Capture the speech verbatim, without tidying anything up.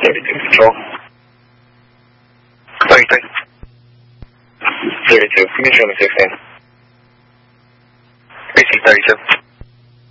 thirty-two Control. thirty-three. thirty-two. Can you show me sixteen? Receive thirty-two.